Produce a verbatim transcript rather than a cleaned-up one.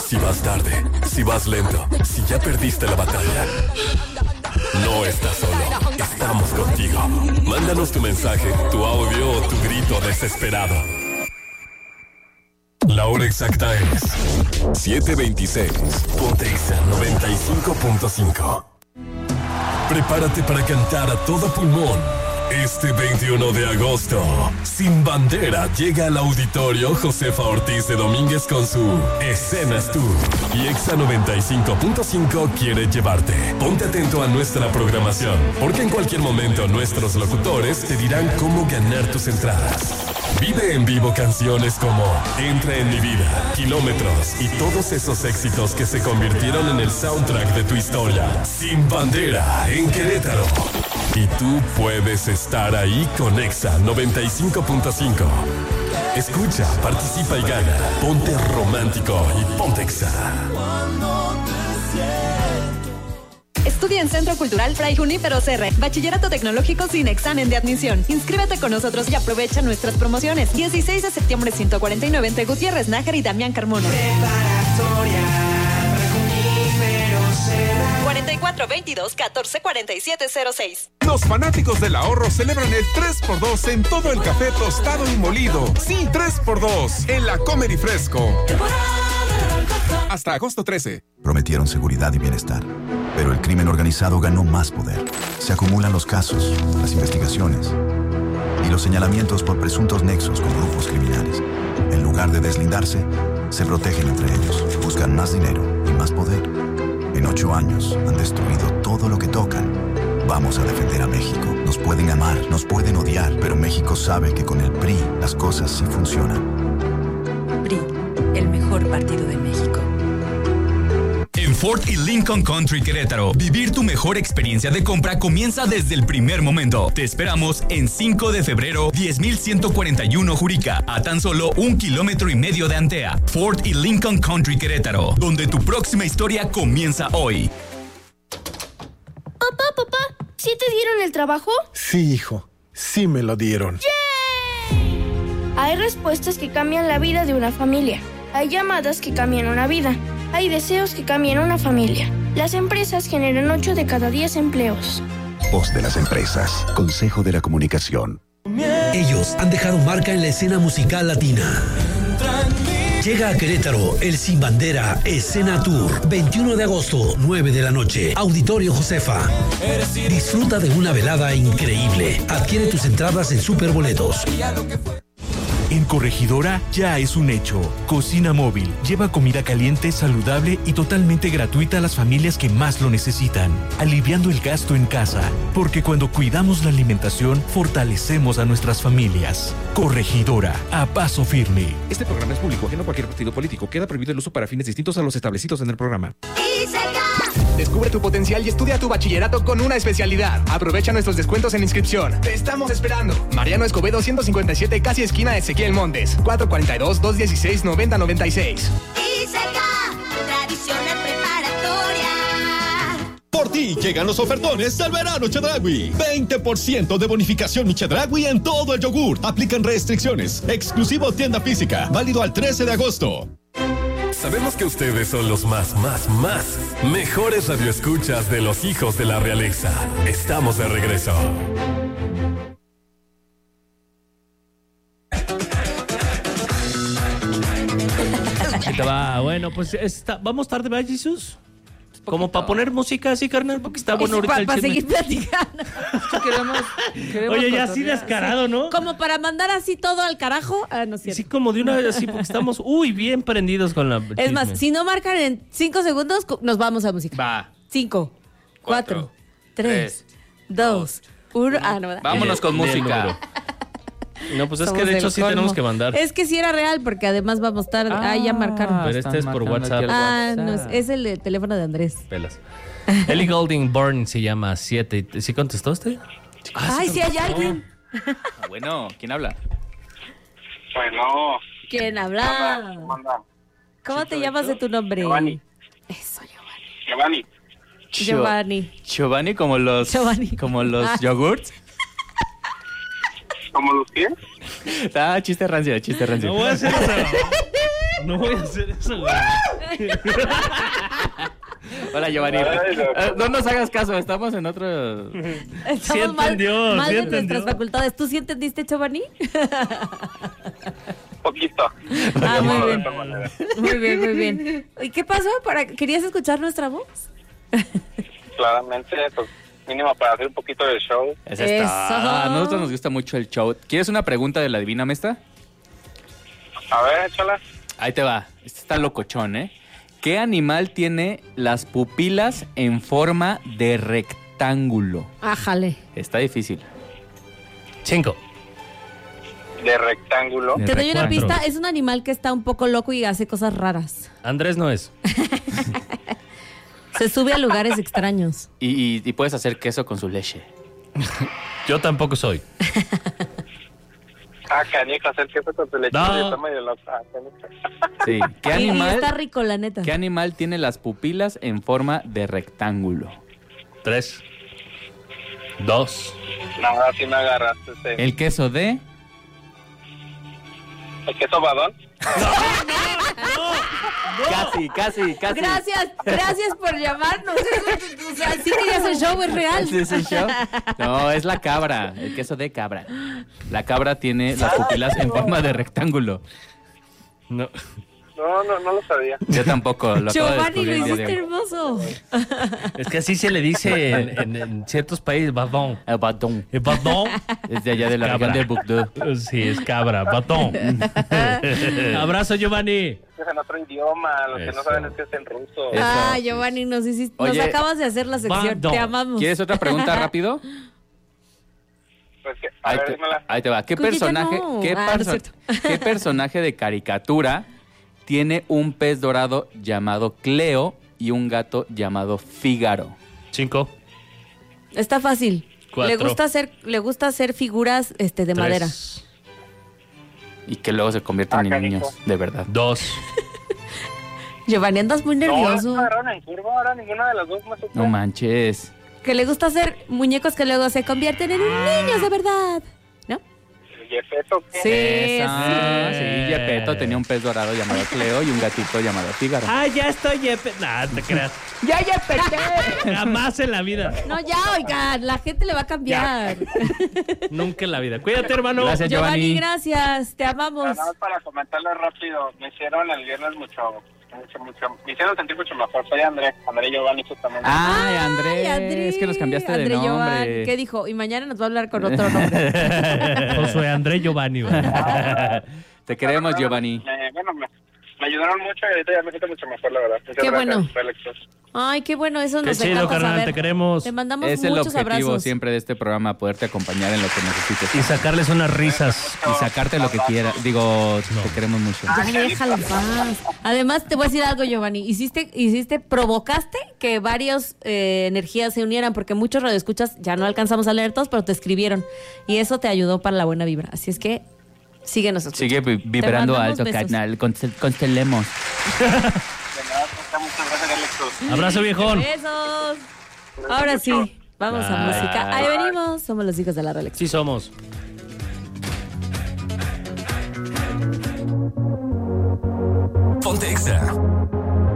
Si vas tarde, si vas lento, si ya perdiste la batalla, no estás solo, estamos contigo. Mándanos tu mensaje, tu audio o tu grito desesperado. La hora exacta es siete veintiséis. Ponte Exa noventa y cinco punto cinco. Prepárate para cantar a todo pulmón. Este veintiuno de agosto, Sin Bandera llega al Auditorio Josefa Ortiz de Domínguez con su Escenas Tour. Y Exa noventa y cinco punto cinco quiere llevarte. Ponte atento a nuestra programación, porque en cualquier momento nuestros locutores te dirán cómo ganar tus entradas. Vive en vivo canciones como Entra en mi vida, Kilómetros y todos esos éxitos que se convirtieron en el soundtrack de tu historia. Sin Bandera en Querétaro. Y tú puedes estar ahí con Exa noventa y cinco punto cinco. Escucha, participa y gana. Ponte romántico y ponte Exa. Estudia en Centro Cultural Fray Junípero Serra. Bachillerato Tecnológico sin examen de admisión. Inscríbete con nosotros y aprovecha nuestras promociones. dieciséis de septiembre, ciento cuarenta y nueve entre Gutiérrez, Nájera y Damián Carmona. Preparatoria Junípero Serra. cuarenta y cuatro veintidós catorce cuarenta y siete cero seis. Los fanáticos del ahorro celebran el tres por dos en todo el café tostado y molido. Sí, tres por dos en la Comer y Fresco. Hasta agosto trece. Prometieron seguridad y bienestar, pero el crimen organizado ganó más poder. Se acumulan los casos, las investigaciones y los señalamientos por presuntos nexos con grupos criminales. En lugar de deslindarse, se protegen entre ellos, buscan más dinero y más poder. En ocho años han destruido todo lo que tocan. Vamos a defender a México. Nos pueden amar, nos pueden odiar, pero México sabe que con el P R I las cosas sí funcionan. P R I, el mejor partido de México. En Ford y Lincoln Country Querétaro, vivir tu mejor experiencia de compra comienza desde el primer momento. Te esperamos en cinco de febrero, diez mil ciento cuarenta y uno Jurica, a tan solo un kilómetro y medio de Antea. Ford y Lincoln Country Querétaro, donde tu próxima historia comienza hoy. Papá, papá, ¿sí te dieron el trabajo? Sí, hijo, sí me lo dieron. ¡Yay! Hay respuestas que cambian la vida de una familia. Hay llamadas que cambian una vida. Hay deseos que cambian una familia. Las empresas generan ocho de cada diez empleos. Voz de las empresas. Consejo de la Comunicación. Ellos han dejado marca en la escena musical latina. Llega a Querétaro el Sin Bandera Escena Tour. veintiuno de agosto, nueve de la noche. Auditorio Josefa. Disfruta de una velada increíble. Adquiere tus entradas en Superboletos. En Corregidora ya es un hecho. Cocina Móvil lleva comida caliente, saludable y totalmente gratuita a las familias que más lo necesitan, aliviando el gasto en casa, porque cuando cuidamos la alimentación, fortalecemos a nuestras familias. Corregidora, a paso firme. Este programa es público, ajeno a cualquier partido político. Queda prohibido el uso para fines distintos a los establecidos en el programa. Descubre tu potencial y estudia tu bachillerato con una especialidad. Aprovecha nuestros descuentos en inscripción. Te estamos esperando. Mariano Escobedo ciento cincuenta y siete, casi esquina Ezequiel Montes. cuatro cuatro dos, dos uno seis, nueve cero nueve seis. ISECA, tradicional preparatoria. Por ti llegan los ofertones del verano Chedraui. veinte por ciento de bonificación mi Chedraui en todo el yogur. Aplican restricciones. Exclusivo tienda física. Válido al trece de agosto. Sabemos que ustedes son los más, más, más mejores radioescuchas de los hijos de la realeza. Estamos de regreso. Ahí te va. Bueno, pues está, vamos tarde, ¿verdad, Jesús? Como para poner música así, carnal, porque está bueno ahorita pa, el Para chisme. seguir platicando. queremos, queremos Oye, ya así descarado, ¿no? Como para mandar así todo al carajo. Ah, no es cierto. Sí, como de una vez así, porque estamos, uy, bien prendidos con la Es chisme. más, si no marcan en cinco segundos, nos vamos a música. Va. Cinco, cuatro, Cuatro, tres, dos, uno. Ah, no, ¿verdad? Vámonos con Bien, música. número. No, pues es Somos que de del hecho sí colmo. tenemos que mandar. Es que sí era real, porque además vamos tarde. Ah, ya marcaron. Pero este es por marcando WhatsApp. aquí el Ah, no, WhatsApp. es el de teléfono de Andrés. Pelas. Ellie Goulding Bourne se llama siete. ¿Sí contestó usted? Ay, sí hay alguien. Bueno, ¿quién habla? Bueno. ¿Quién habla? ¿Cómo te llamas de tu nombre? Giovanni. Eso, Giovanni. Giovanni. Giovanni. Giovanni como los Giovanni. como los Ah. yogurts. ¿Cómo los pies? Ah, chiste rancio, chiste rancio. No voy a hacer eso. No voy a hacer eso, güey. Hola, Giovanni. Eh, no nos hagas caso, estamos en otro... Estamos Sí mal, entendió, mal sí de entendió. nuestras facultades. ¿Tú sí entendiste, Giovanni? Poquito. Ah, muy bien. De esta manera. Muy bien, muy bien. ¿Y qué pasó? ¿Para... ¿Querías escuchar nuestra voz? Claramente, pues mínimo para hacer un poquito de show. Es esta. Eso. A nosotros nos gusta mucho el show. ¿Quieres una pregunta de la Divina Mesta? A ver, échala. Ahí te va. Este está locochón, ¿eh? ¿Qué animal tiene las pupilas en forma de rectángulo? Ájale. Está difícil. Cinco. De rectángulo. De Te doy una Cuatro. pista. Es un animal que está un poco loco y hace cosas raras. Andrés no es. Se sube a lugares extraños. Y, y- y puedes hacer queso con su leche. Yo tampoco soy. Ah, canijo, hacer queso con tu leche. No. Está medio loco. Ah, canijo. Sí. ¿Qué Y- y animal, está rico, la neta. ¿Qué animal tiene las pupilas en forma de rectángulo? Tres. Dos. No, ahora sí me agarraste. Sí. El queso de... ¿El queso badón? Casi, casi, casi. Gracias, gracias por llamarnos. Eso, o sea, sí que ya es el show, es real. ¿Ese es el show? No, es la cabra, el queso de cabra. La cabra tiene las pupilas en forma de rectángulo. No. No, no, no lo sabía. Yo tampoco, lo acabo de Giovanni, lo descubrir el día hiciste de hoy. hermoso. Es que así se le dice en, en- en ciertos países, batón. El batón. El batón. Es de allá de la Cabra. región de Bugdú. Sí, es cabra, batón. Abrazo, Giovanni. Es en otro idioma. Lo que no Eso. saben es que es en ruso. Eso. Ah, Giovanni, nos, hiciste, nos Oye, acabas de hacer la sección. Bando. Te amamos. ¿Quieres otra pregunta rápido? Pues que, a Ahí ver, te, dímela. ahí te va. ¿Qué Cuyita personaje, no. qué, Ah, no es perso- cierto. qué personaje de caricatura tiene un pez dorado llamado Cleo y un gato llamado Fígaro? Cinco. Está fácil. Cuatro. Le gusta hacer, le gusta hacer figuras este, de Tres. madera. Y que luego se convierten Ah, en canijo. niños, de verdad. Dos. Giovanni, andas muy No, nervioso. no agarraron en curva. Ahora ninguna de las dos me supo. No manches. Que le gusta hacer muñecos que luego se convierten en niños de verdad. ¿No? ¿Yepeto qué? Sí, Esa, sí. sí, Gepetto tenía un pez dorado llamado Cleo y un gatito llamado Fígaro. Ah, ya estoy, Yepe. Nah, te creas. ¡Ya, ya, pete! Jamás en la vida. No, ya, oigan, la gente le va a cambiar. Nunca en la vida. Cuídate, hermano. Gracias, Giovanni, Giovanni. gracias. Te amamos. Nada más para comentarlo rápido. Me hicieron el viernes mucho, mucho, mucho. Me hicieron sentir mucho mejor. Soy André. André Giovanni, justamente. Ay, Andrés. Ay, Andrés. Es que nos cambiaste André de nombre. Giovanni. ¿Qué dijo? Y mañana nos va a hablar con otro nombre. Josué André Giovanni. güey. Te queremos, Giovanni. Me, bueno, me, me ayudaron mucho y ahorita ya me siento mucho mejor, la verdad. Muchas Qué gracias, bueno. Félix. Ay, qué bueno, eso Qué nos chido, encanta carnal. saber. Te queremos. Te mandamos Es el muchos objetivo abrazos. siempre de este programa, poderte acompañar en lo que necesites. Y sacarles unas risas. Y sacarte lo que quieras. Digo, te queremos mucho. Ya déjalo en paz. Además, te voy a decir algo, Giovanni. Hiciste, hiciste, provocaste que varias eh, energías se unieran, porque muchos radioescuchas ya no alcanzamos a leer todos, pero te escribieron. Y eso te ayudó para la buena vibra. Así es que síguenos escuchando. Sigue vi- vibrando mandamos alto, besos. carnal. Constel- Constelemos. De nada, muchas gracias, Alex. Abrazo, viejón. Besos. Ahora sí, vamos a Bye. música. Ahí venimos. Somos los hijos de la Rolex. Sí somos. Ponte Exa.